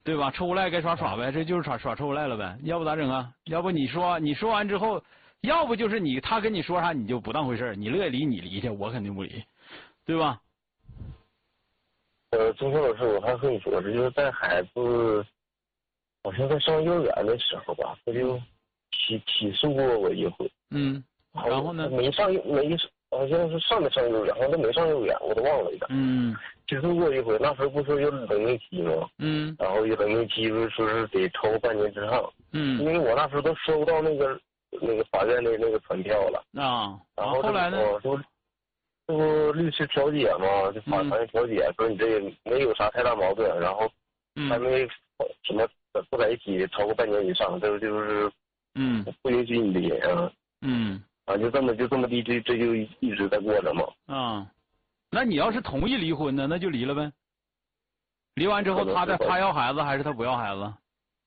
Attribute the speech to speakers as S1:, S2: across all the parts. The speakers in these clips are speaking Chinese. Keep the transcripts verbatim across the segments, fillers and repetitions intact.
S1: 对吧？臭无赖该耍耍呗，这就是耍耍臭无赖了呗。要不咋整啊？要不你说你说完之后，要不就是你他跟你说啥你就不当回事儿，你乐意离你离去，我肯定不离，对吧？
S2: 呃，钟晓老师，我还和你说，这就是在孩子好像在上幼儿园的时候吧，他就起起诉过我一回。
S1: 嗯，然后呢？
S2: 没上没好像是上没上幼儿园，好像都没上幼儿园，我都忘了一点。
S1: 嗯。
S2: 起诉过一回，那时候不是有冷静期吗？
S1: 嗯。
S2: 然后有冷静期，不是说是得超过半年之上。
S1: 嗯。
S2: 因为我那时候都收到那个那个法院的那个传票了。
S1: 啊。
S2: 然后
S1: 后来呢？
S2: 我说。这不律师调解嘛，就法团调解，说你这也没有啥太大矛盾，然后还没什么不在一起超过半年以上，这就是
S1: 嗯
S2: 不允许你离啊。
S1: 嗯
S2: 啊，就这么就这么地，这这就一直在过着嘛。
S1: 啊，那你要是同意离婚呢，那就离了呗。离完之后，他的他要孩子还是他不要孩子？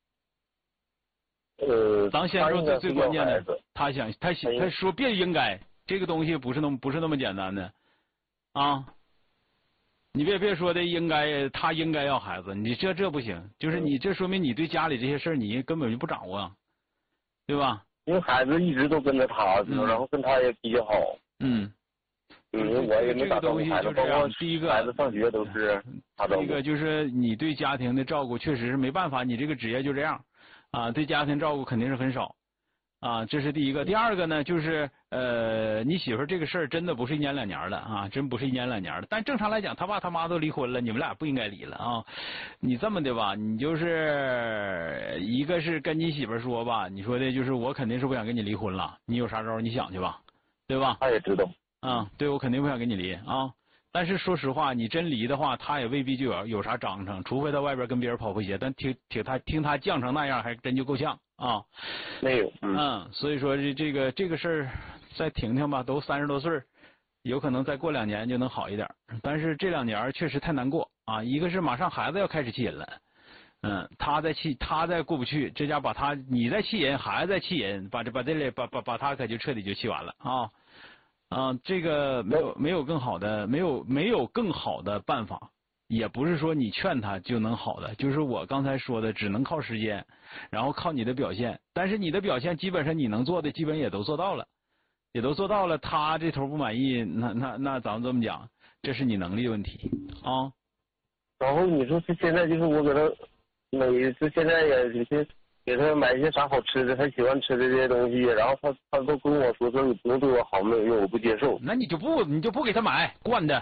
S2: 呃，
S1: 咱先说最最关键的，他想他想
S2: 他
S1: 他说别应该。这个东西不是那么不是那么简单的，啊，你别别说的应该他应该要孩子，你这这不行，就是你这说明你对家里这些事儿你根本就不掌握，对吧？
S2: 因为孩子一直都跟着他，嗯、然后跟他也比较好。
S1: 嗯，
S2: 嗯，我也没打照顾孩子，包括
S1: 第一个
S2: 孩子上学都是他照顾。
S1: 第一个就是你对家庭的照顾确实是没办法，你这个职业就这样，啊，对家庭照顾肯定是很少。啊，这是第一个。第二个呢，就是呃，你媳妇儿这个事儿真的不是一年两年的啊，真不是一年两年的。但正常来讲，他爸他妈都离婚了，你们俩不应该离了啊。你这么的吧，你就是一个是跟你媳妇儿说吧，你说的就是我肯定是不想跟你离婚了，你有啥招你想去吧，对吧？
S2: 他也知道。
S1: 啊，对，我肯定不想跟你离啊。但是说实话，你真离的话，他也未必就有有啥章程，除非他外边跟别人跑破鞋。但听听他听他犟成那样，还真就够呛啊。
S2: 没有，嗯，
S1: 嗯，所以说这这个这个事儿再挺挺吧，都三十多岁，有可能再过两年就能好一点。但是这两年确实太难过啊！一个是马上孩子要开始气人了，嗯，他在气，他在过不去，这家把他你在气人，孩子在气人，把这把这类把把把他可就彻底就气完了啊。啊，这个没有没有更好的，没有没有更好的办法，也不是说你劝他就能好的，就是我刚才说的，只能靠时间，然后靠你的表现。但是你的表现基本上你能做的，基本也都做到了，也都做到了。他这头不满意，那那那咱们这么讲，这是你能力问题啊。
S2: 然后你说是现在就是我给他每次现在也有些。给他买一些啥好吃的，他喜欢吃的这些东西，然后他他都跟我说说你不能对我好没有用，我不接受。
S1: 那你就不你就不给他买惯的，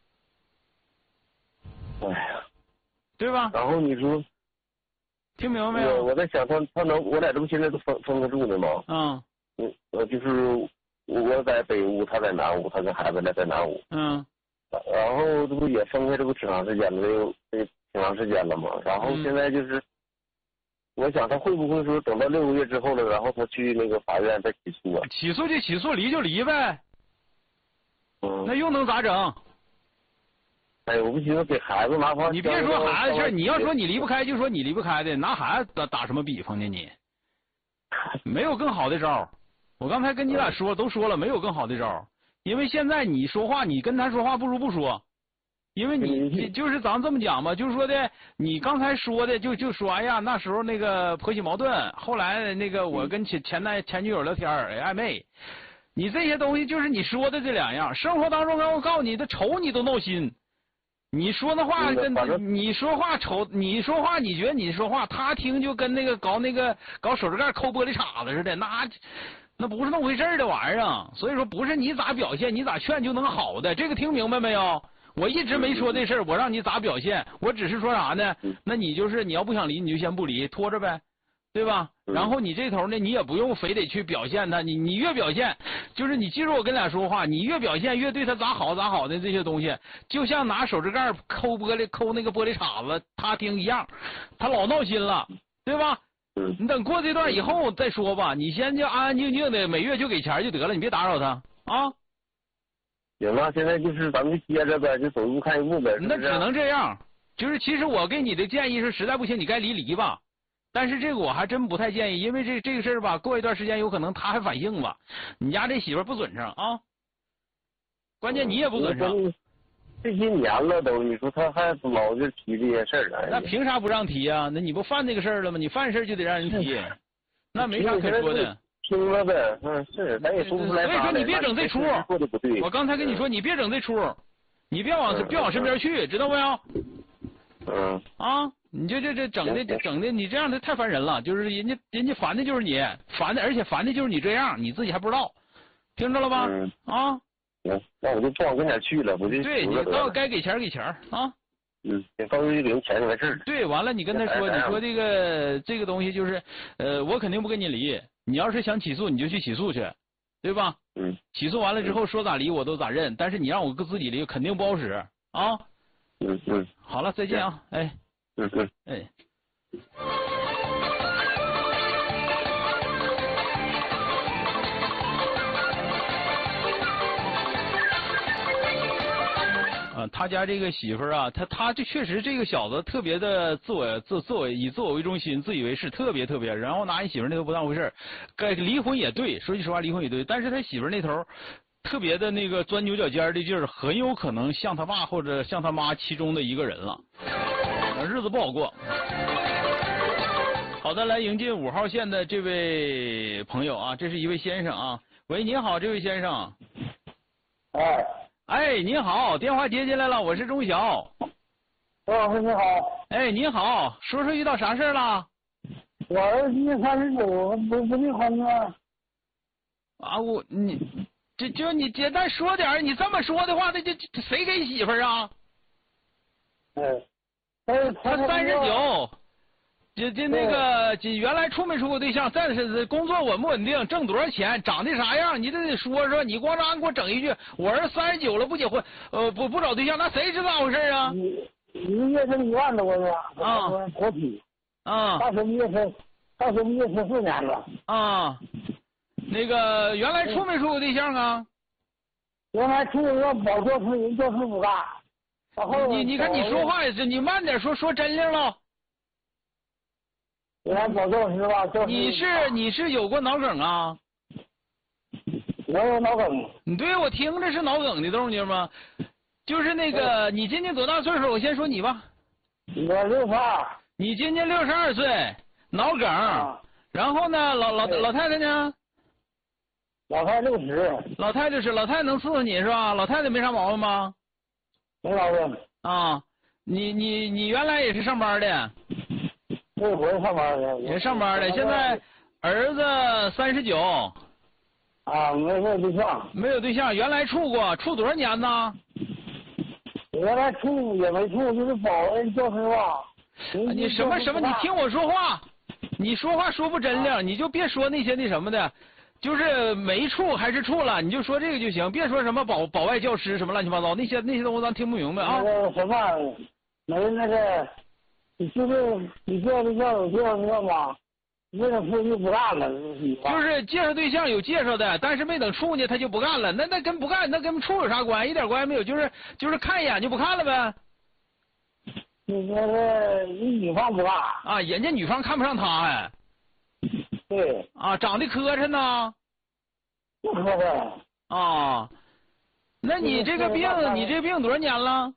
S2: 哎呀，
S1: 对吧？
S2: 然后你说，
S1: 听明白没有？
S2: 我在想他他能，我俩这不现在都分分开住呢吗？
S1: 嗯。
S2: 嗯，呃，就是我在北屋，他在南屋，他跟孩子俩在南屋。
S1: 嗯。
S2: 然后这不也分开这不挺长时间了，有这挺长时间了嘛。然后现在就是。嗯我想他会不会说等到六个月之后了，然后他去那个法院再起诉啊？
S1: 起诉就起诉，离就离呗。
S2: 嗯。
S1: 那又能咋整？
S2: 哎，我不寻思给孩子拿方。
S1: 你别说孩子事儿，你要说你离不开，就说你离不开的，拿孩子打打什么比方呢？你没有更好的招。我刚才跟你俩说都说了，没有更好的招，因为现在你说话，你跟他说话不如不说。因为你就是咱这么讲吧，就是说的，你刚才说的就就说，哎呀，那时候那个婆媳矛盾，后来那个我跟前前男前女友聊天暧昧，你这些东西就是你说的这两样，生活当中我告诉你的愁你都闹心，你说那话跟你说话愁，你说话你觉得你说话，他听就跟那个搞那个搞手指盖抠玻璃碴子似的，那那不是那么回事的玩意儿，所以说不是你咋表现你咋劝就能好的，这个听明白没有？我一直没说这事儿，我让你咋表现，我只是说啥呢？那你就是你要不想离，你就先不离，拖着呗，对吧？然后你这头呢，你也不用非得去表现他，你你越表现，就是你记住我跟俩说话，你越表现越对他咋好咋好的这些东西，就像拿手指盖抠玻璃抠那个玻璃碴子，他听一样，他老闹心了，对吧？你等过这段以后再说吧，你先就安安静静的，每月就给钱就得了，你别打扰他啊。
S2: 行了，现在就是咱们就接着呗，就走一步看一步呗。
S1: 那只能这样，就是其实我给你的建议是，实在不行你该离离吧。但是这个我还真不太建议，因为这这个事儿吧，过一段时间有可能他还反性吧。你家这媳妇不准成啊，关键你也不准成。
S2: 这些年了都，你说他还老就提这些事儿了。
S1: 那凭啥不让提呀？那你不犯那个事儿了吗？你犯事儿就得让人提，那没啥可说的。
S2: 听了呗，嗯是，咱也说不出来。
S1: 所以说你别整这出，
S2: 说的不对。
S1: 我刚才跟你说，你别整这出，你别往别往身边去，知道没有？
S2: 嗯。
S1: 啊，你这这这整的整的，你这样的太烦人了，就是人家人家烦的就是你，烦的而且烦的就是你这样，你自己还不知道，听着了吧？
S2: 嗯。
S1: 啊。
S2: 行，那我就不往跟前去了，我就。
S1: 对，你到该给钱给钱啊。
S2: 嗯，到时候就给人钱就完事儿了。
S1: 对，完了你跟他说，你说这个这个东西就是，呃，我肯定不跟你离。你要是想起诉，你就去起诉去，对吧？
S2: 嗯。起
S1: 诉完了之后，说咋离我都咋认，但是你让我自己离，肯定不好使啊。
S2: 嗯嗯。
S1: 好了，再见啊，哎。
S2: 嗯嗯。
S1: 哎。啊，他家这个媳妇儿啊，他他这确实这个小子特别的自我自自我以自我为中心，自以为是，特别特别，然后拿人媳妇儿那都不当回事儿。该离婚也对，说句实话，离婚也对，但是他媳妇儿那头特别的那个钻牛角尖的劲儿，很有可能像他爸或者像他妈其中的一个人了，日子不好过。好的，来迎接五号线的这位朋友啊，这是一位先生啊，喂，你好，这位先生。
S2: 哎。
S1: 哎，你好，电话接进来了，我是钟晓。
S2: 周老师你好。
S1: 哎，你好，说说遇到啥事儿了？
S2: 我儿子今年三十九，不不离婚啊。
S1: 啊，我你这就你简单说点儿，你这么说的话，那这谁给媳妇儿啊？
S2: 嗯。
S1: 他三十九。这这那个，这原来处没处过对象？再是工作稳不稳定？挣多少钱？长得啥样？你这得说说。你光让给我整一句，我儿子三十九了不结婚，呃不不找对象，那谁知道咋回事啊？
S2: 一一个月挣一万多呢。
S1: 啊。
S2: 国企。
S1: 啊。
S2: 大学毕业十，大学毕业十四年了。
S1: 啊。那个原来处没处过对象啊？
S2: 原来处过保教师，人教师不干。然后
S1: 你你看你说话也是，你慢点说，说真灵了。
S2: 原来保教师吧，教师。
S1: 你是你是有过脑梗啊？
S2: 我有脑梗。
S1: 你对我听着是脑梗的动静吗？就是那个，你今年多大岁数？我先说你吧。
S2: 我六十二。
S1: 你今年六十二岁，脑梗。啊、然后呢，老老老太太呢？
S2: 老太太六十。
S1: 老太太是老太太能伺候你是吧？老太太没啥毛病吗？
S2: 没毛病。
S1: 啊，你你你原来也是上班的？
S2: 对，我也上班的。
S1: 也上班的，现在儿子三十九。
S2: 啊，没没有对象。
S1: 没有对象，原来处过，处多少年呢？
S2: 原来处也没处，就是保安教师吧。
S1: 你什么什么？你听我说话，你说话说不真灵，你就别说那些那什么的，就是没处还是处了，你就说这个就行，别说什么保保外教师什么乱七八糟那些那些东西咱听不明白啊。
S2: 那个什么，没那个。你就是你介绍对象有介绍对象吗？那个事就不干了，
S1: 就是介绍对象有介绍的，但是没等处呢，他就不干了。那那跟不干，那跟处有啥关系？一点关系没有，就是就是看一眼就不看了呗。
S2: 你那个你女方不干
S1: 啊？人家女方看不上他还。
S2: 对。
S1: 啊，长得磕碜呢。
S2: 不磕碜。
S1: 啊，那你这个病，你这病多少年了？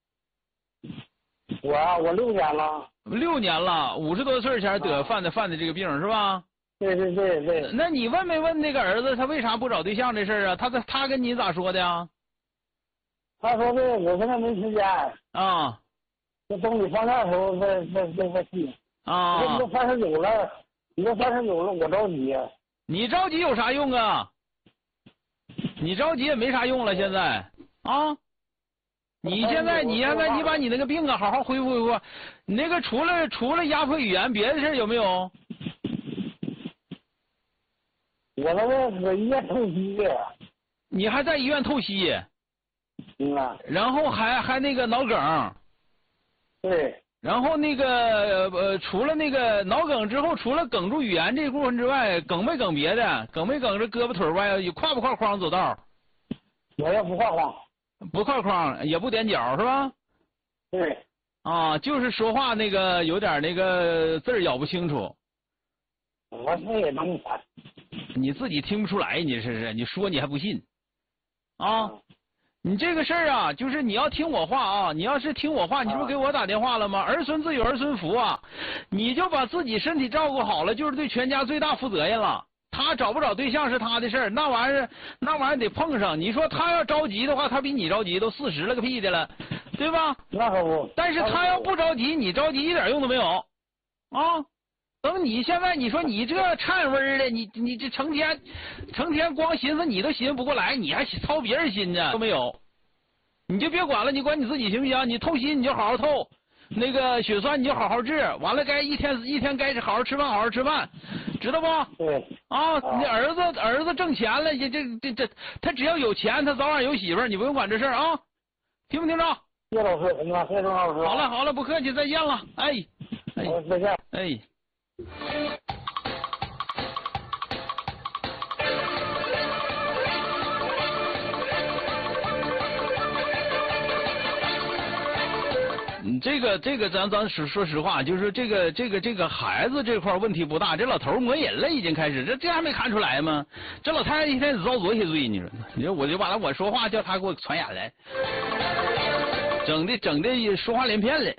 S2: 我啊，我六年了。
S1: 六年了，五十多岁前得犯的犯的这个病是吧？
S2: 对对对对。
S1: 那你问没问那个儿子他为啥不找对象这事儿啊？他他他跟你咋说的呀？
S2: 他说的我现在没时间。
S1: 啊。
S2: 这等你放假的时候再再再再去。
S1: 啊。
S2: 你都三十九了，你都三十九了，我着急。
S1: 你着急有啥用啊？你着急也没啥用了，现在啊。你现在，你现在，你把你那个病啊，好好恢复恢复。你那个除了除了压迫语言，别的事有没有？
S2: 我那个搁医院透析的。
S1: 你还在医院透析？
S2: 嗯啊。
S1: 然后还还那个脑梗。
S2: 对。
S1: 然后那个呃，除了那个脑梗之后，除了哽住语言这部分之外，哽没哽别的？哽没哽着胳膊腿外？跨不跨框走道？
S2: 我也不跨框。
S1: 不跨框也不踮脚是吧？
S2: 对。
S1: 啊，就是说话那个有点那个字儿咬不清楚。
S2: 我这也能烦。
S1: 你自己听不出来，你这是你说你还不信？啊， 你这个事儿啊，就是你要听我话啊，你要是听我话，你这不给我打电话了吗？儿孙自有儿孙福啊，你就把自己身体照顾好了，就是对全家最大负责任了。他找不找对象是他的事儿，那玩意儿那玩意儿得碰上。你说他要着急的话，他比你着急，都四十了个屁的了，对吧？
S2: 那可不。
S1: 但是他要不着急，你着急一点用都没有啊。等你现在你说你这颤巍儿的，你你这成天成天光寻思你都寻思不过来，你还操别人心呢都没有，你就别管了，你管你自己行不行？你透析你就好好透，那个血栓你就好好治，完了该一天一天该好好吃饭好好吃饭，知道不？
S2: 对。
S1: 啊，你儿子儿子挣钱了，这这这这他只要有钱，他早晚有媳妇儿，你不用管这事儿啊，听没听着？
S2: 谢老师，那谢谢钟老师。
S1: 好了好了，不客气，再见了，哎，哎，
S2: 再见，
S1: 哎。嗯，这个这个咱咱说说实话，就是这个这个这个孩子这块问题不大，这老头抹瘾了已经开始，这这还没看出来吗？这老太太一天得遭多些罪，你说？你说我就完了，我说话叫他给我传眼来，整的整的说话连篇了。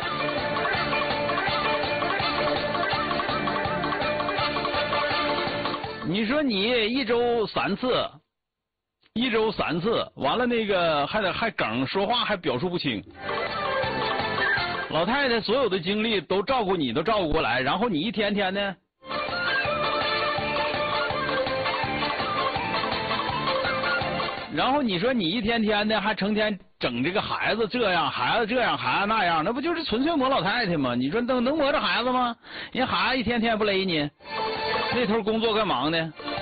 S1: 你说你一周三次，一周三次，完了那个还得还梗说话还表述不清。老太太所有的精力都照顾你，都照顾过来，然后你一天天的，然后你说你一天天的还成天整这个孩子这样，孩子这样，孩子那样，那不就是纯粹磨老太太吗？你说能能磨着孩子吗？人孩子一天天不勒你，那头工作干忙呢？